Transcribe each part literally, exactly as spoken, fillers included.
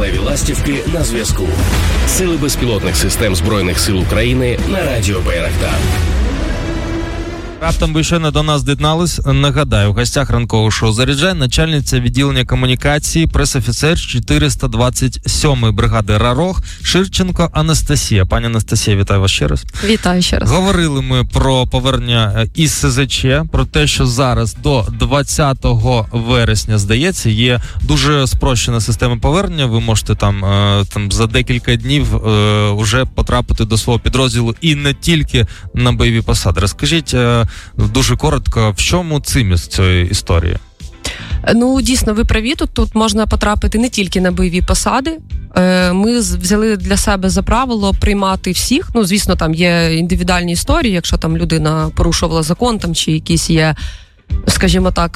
Сталеві ластівки на зв'язку. Сили безпілотних систем Збройних сил України на радіо Байрактар. Раптом ви щойно до нас доєднались. Нагадаю, в гостях ранкового шоу «Заряджай» начальниця відділення комунікації, пресофіцер чотириста двадцять сьомої бригади «Рарог» Ширченко Анастасія. Пані Анастасія, вітаю вас ще раз. Вітаю ще раз. Говорили ми про повернення із СЗЧ, про те, що зараз до двадцятого вересня, здається, є дуже спрощена система повернення. Ви можете там, там за декілька днів вже потрапити до свого підрозділу і не тільки на бойові посади. Розкажіть дуже коротко, в чому цимість цієї історії? Ну, дійсно, ви праві, тут, тут можна потрапити не тільки на бойові посади. Ми взяли для себе за правило приймати всіх. Ну, звісно, там є індивідуальні історії, якщо там людина порушувала закон, там чи якісь є, скажімо так,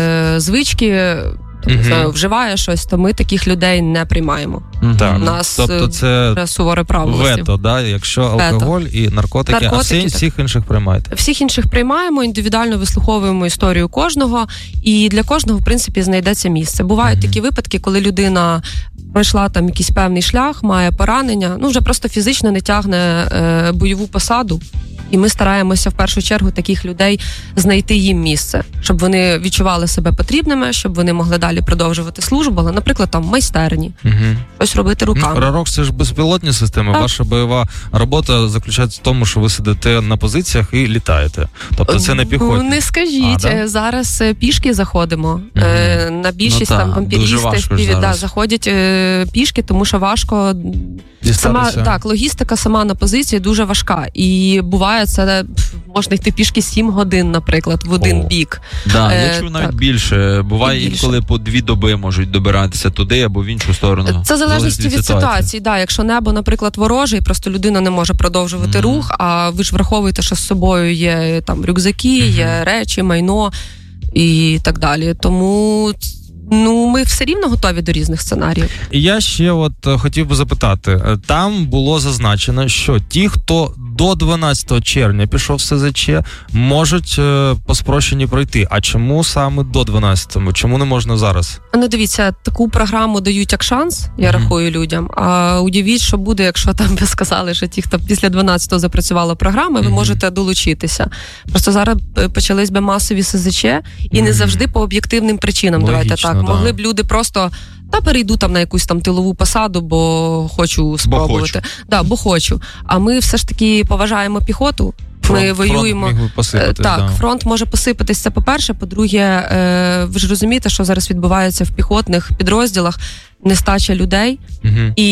звички, там, не знаю, вживає щось, то ми таких людей не приймаємо. Так. У нас тобто це суворе правило. Вето, да? Якщо алкоголь Вето. І наркотики, наркотики, а всі, всіх інших приймаєте? Всіх інших приймаємо, індивідуально вислуховуємо історію кожного, і для кожного, в принципі, знайдеться місце. Бувають mm-hmm. такі випадки, коли людина пройшла там якийсь певний шлях, має поранення, ну вже просто фізично не тягне е, бойову посаду. І ми стараємося в першу чергу таких людей знайти їм місце, щоб вони відчували себе потрібними, щоб вони могли далі продовжувати службу, але, наприклад, там в майстерні, угу. щось робити руками. Ну, «Рарог» – це ж безпілотні системи. Так. Ваша бойова робота заключається в тому, що ви сидите на позиціях і літаєте. Тобто це не піхотні. Не скажіть. А, да? Зараз пішки заходимо. Угу. На більшість ну, там вампірісти впіві, да, заходять е, пішки, тому що важко. Сама, так, логістика сама на позиції дуже важка. І буває, це можна йти пішки сім годин, наприклад, в один О, бік. Да, е, я чув навіть більше. Буває більше. Інколи по дві доби можуть добиратися туди або в іншу сторону. Це залежить від ситуації. ситуації. Да, якщо небо, наприклад, вороже, і просто людина не може продовжувати mm. рух, а ви ж враховуєте, що з собою є там рюкзаки, mm-hmm. є речі, майно і так далі. Тому... Ну, ми все рівно готові до різних сценаріїв. І я ще от хотів би запитати. Там було зазначено, що ті, хто до дванадцятого червня пішов в СЗЧ, можуть по спрощенні пройти. А чому саме до дванадцятого? Чому не можна зараз? Ну, дивіться, таку програму дають як шанс, я mm-hmm. рахую людям. А удивіть, що буде, якщо там ви сказали, що ті, хто після дванадцятого запрацювала програма, ви mm-hmm. можете долучитися. Просто зараз почались би масові СЗЧ, і mm-hmm. не завжди по об'єктивним причинам, Логічно, давайте так. Да. Могли б люди просто, та перейду там на якусь там тилову посаду, бо хочу спробувати. Бо хочу. Да, бо хочу. А ми все ж таки поважаємо піхоту. Фронт, ми воюємо. Фронт міг посипатись, так, да. фронт може посипатись, це по-перше. По-друге, ви ж розумієте, що зараз відбувається в піхотних підрозділах, нестача людей. Угу.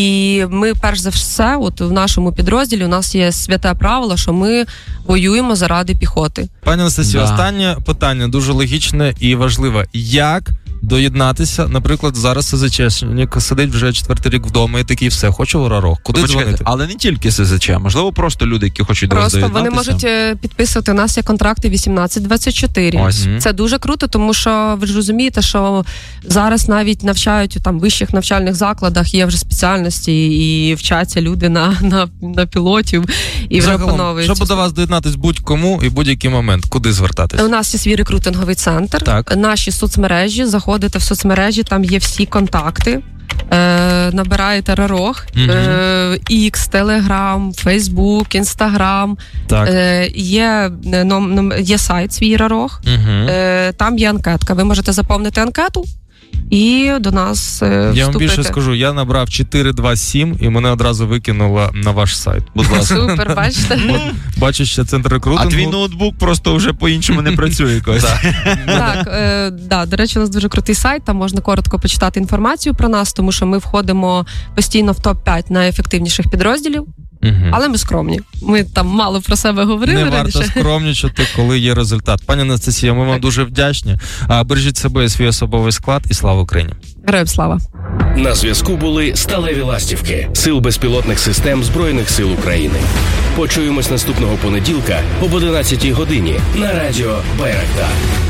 І ми, перш за все, от в нашому підрозділі у нас є святе правило, що ми воюємо заради піхоти. Пані Анастасія, да. останнє питання дуже логічне і важливе. Як доєднатися, наприклад, зараз СЗЧшник сидить вже четвертий рік вдома і такий, все, хочу в «Рарог». Куди Почекайте, дзвонити? Але не тільки СЗЧ, можливо, просто люди, які хочуть до вас доєднатися. Просто вони можуть підписувати, у нас є контракти вісімнадцять двадцять чотири. Ось. Це дуже круто, тому що ви ж розумієте, що зараз навіть навчають там в вищих навчальних закладах, є вже спеціальності і вчаться люди на, на, на пілотів і вже опановують. Щоб до вас доєднатись будь-кому і будь-який момент, куди звертатись? У нас є свій рекрутинговий центр, так. Наші соцмережі, заходите в соцмережі, там є всі контакти. Е, набираєте «Рарог», угу. е, X, Telegram, Facebook, Instagram. Е, є, ном, є сайт свій «Рарог», угу. е, там є анкетка. Ви можете заповнити анкету і до нас е, вступити. Я вам більше скажу, я набрав чотири два сім і мене одразу викинуло на ваш сайт. Будь ласка. Супер, бачите? От, бачу, що центр рекрутингу. А твій ноутбук просто вже по-іншому не працює якось. Так, е, да, до речі, у нас дуже крутий сайт, там можна коротко почитати інформацію про нас, тому що ми входимо постійно в топ п'ять найефективніших підрозділів. Угу. Але ми скромні. Ми там мало про себе говорили. Не раніше. Варто скромнічати, коли є результат. Пані Анастасія, ми вам дуже вдячні. Бережіть себе і свій особовий склад, і слава Україні. Героям слава. На зв'язку були Сталеві ластівки Сил безпілотних систем Збройних сил України. Почуємось наступного понеділка об одинадцятій годині на радіо Байрактар.